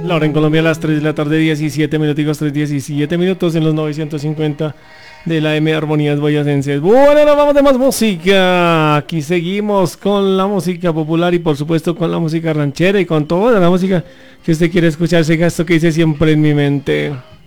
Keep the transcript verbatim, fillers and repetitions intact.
La hora en Colombia a las tres de la tarde, diecisiete minutos, tres diecisiete minutos en los novecientos cincuenta de la M Armonías Boyacenses. Bueno, nos vamos de más música. Aquí seguimos con la música popular y por supuesto con la música ranchera y con toda la música que usted quiere escuchar. Ese gasto que hice siempre en mi mente.